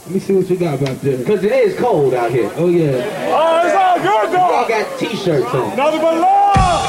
Let me see what you got back there. Because it is cold out here. Oh, yeah. Oh, it's all good, Y'all dog. got t-shirts on. Nothing but love.